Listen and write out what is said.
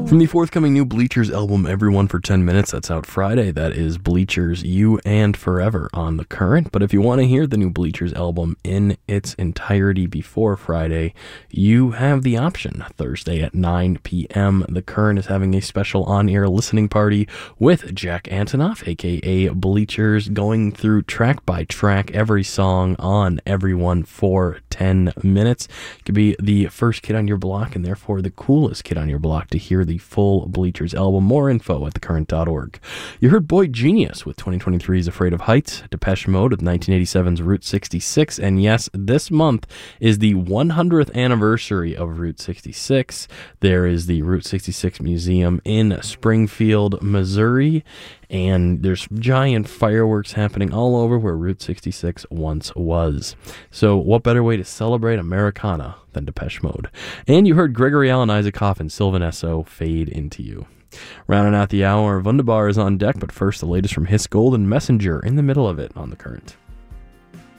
From the forthcoming new Bleachers album, Everyone for 10 Minutes, that's out Friday. That is Bleachers' You and Forever on The Current. But if you want to hear the new Bleachers album in its entirety before Friday, you have the option. Thursday at 9 p.m., The Current is having a special on-air listening party with Jack Antonoff, a.k.a. Bleachers, going through track by track every song on Everyone for 10 minutes. You could be the first kid on your block and therefore the coolest kid on your block to hear the full Bleachers album. More info at thecurrent.org. You heard Boy Genius with 2023's Afraid of Heights, Depeche Mode with 1987's Route 66, and yes, this month is the 100th anniversary of Route 66. There is the Route 66 Museum in Springfield, Missouri, and there's giant fireworks happening all over where Route 66 once was. So what better way to celebrate Americana than Depeche Mode? And you heard Gregory Alan Isaacoff and Sylvan Esso, Fade Into You. Rounding out the hour, Wunderbar is on deck, but first the latest from Hiss Gold and Messenger in the middle of it on The Current.